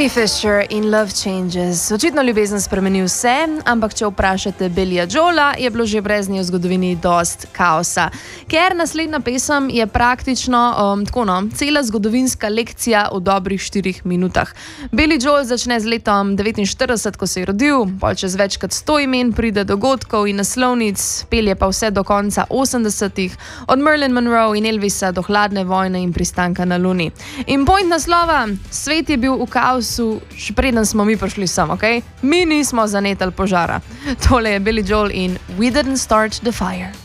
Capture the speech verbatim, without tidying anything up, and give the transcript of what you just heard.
Amy Fisher in Love Changes. Očitno ljubezen spremeni vse, ampak če vprašate Billija Joela, je bilo že brez nje v zgodovini dost kaosa. Ker naslednja pesem je praktično um, tako no, cela zgodovinska lekcija v dobrih štirih minutah. Billy Joel začne z letom devetinštirideset, ko se je rodil, pol čez več kot sto imen pride dogodkov in naslovnic, pelje pa vse do konca osemdesetih, od Marilyn Monroe in Elvisa do hladne vojne in pristanka na Luni. In point naslova: svet je bil v kaosu, še preden smo mi prišli sem, ok? Mi nismo zanetali požara. Tole je Billy Joel in We Didn't Start the Fire.